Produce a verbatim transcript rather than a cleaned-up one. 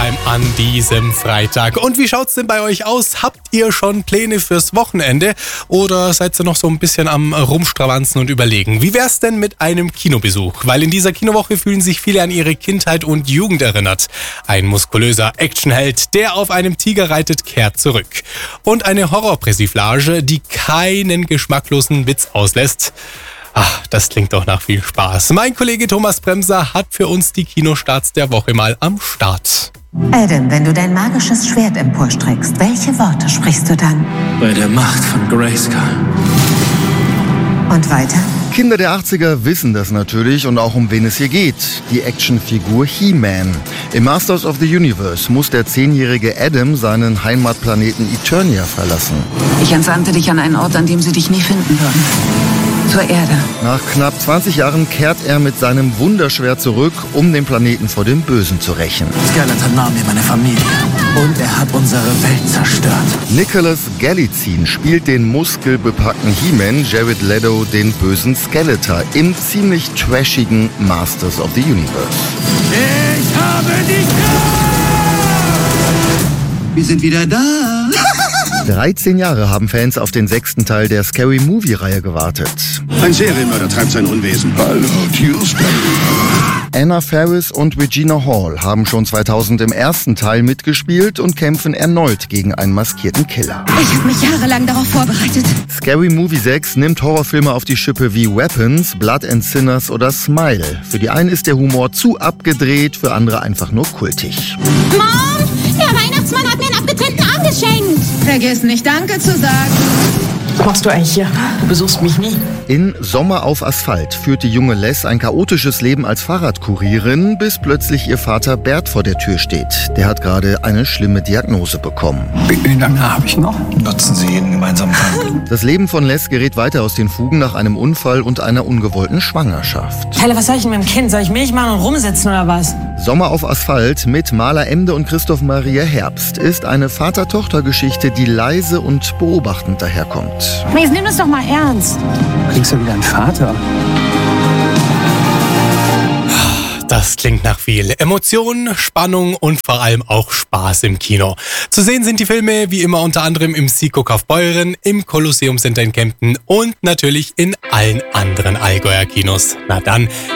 Primetime an diesem Freitag. Und wie schaut's denn bei euch aus? Habt ihr schon Pläne fürs Wochenende oder seid ihr noch so ein bisschen am Rumstravanzen und überlegen? Wie wär's denn mit einem Kinobesuch? Weil in dieser Kinowoche fühlen sich viele an ihre Kindheit und Jugend erinnert. Ein muskulöser Actionheld, der auf einem Tiger reitet, kehrt zurück. Und eine Horrorpersiflage, die keinen geschmacklosen Witz auslässt. Ach, das klingt doch nach viel Spaß. Mein Kollege Thomas Bremser hat für uns die Kinostarts der Woche mal am Start. Adam, wenn du dein magisches Schwert emporstreckst, welche Worte sprichst du dann? Bei der Macht von Grayskull. Und weiter? Kinder der achtziger wissen das natürlich und auch um wen es hier geht. Die Actionfigur He-Man. Im Masters of the Universe muss der zehnjährige Adam seinen Heimatplaneten Eternia verlassen. Ich entsandte dich an einen Ort, an dem sie dich nie finden würden. Zur Erde. Nach knapp zwanzig Jahren kehrt er mit seinem Wunderschwert zurück, um den Planeten vor dem Bösen zu rächen. Skeletor nahm mir meine Familie und er hat unsere Welt zerstört. Nicholas Galitzine spielt den muskelbepackten He-Man, Jared Leto den bösen Skeletor im ziemlich trashigen Masters of the Universe. Ich habe dich! Wir sind wieder da! dreizehn Jahre haben Fans auf den sechsten Teil der Scary Movie-Reihe gewartet. Ein Serienmörder treibt sein Unwesen. Hallo, Tuesday. Anna Faris und Regina Hall haben schon zweitausend im ersten Teil mitgespielt und kämpfen erneut gegen einen maskierten Killer. Ich habe mich jahrelang darauf vorbereitet. Scary Movie sechs nimmt Horrorfilme auf die Schippe wie Weapons, Blood and Sinners oder Smile. Für die einen ist der Humor zu abgedreht, für andere einfach nur kultig. Mom, der Weihnachtsmann hat mir einen abgetrennten Arm geschenkt. Vergiss nicht Danke zu sagen. Was machst du eigentlich hier? Du besuchst mich nie. In Sommer auf Asphalt führt die junge Les ein chaotisches Leben als Fahrradkurierin, bis plötzlich ihr Vater Bert vor der Tür steht. Der hat gerade eine schlimme Diagnose bekommen. Wie lange habe ich noch? Nutzen Sie jeden gemeinsamen Tag. Das Leben von Les gerät weiter aus den Fugen nach einem Unfall und einer ungewollten Schwangerschaft. Tyler, was soll ich mit dem Kind? Soll ich Milch machen und rumsitzen oder was? Sommer auf Asphalt mit Maler Emde und Christoph Maria Herbst ist eine Vater-Tochter-Geschichte, die leise und beobachtend daherkommt. Jetzt nimm das doch mal ernst. Du klingst ja wie dein Vater. Das klingt nach viel Emotion, Spannung und vor allem auch Spaß im Kino. Zu sehen sind die Filme wie immer unter anderem im Siko Kaufbeuren, im Kolosseum Center in Kempten und natürlich in allen anderen Allgäuer Kinos. Na dann,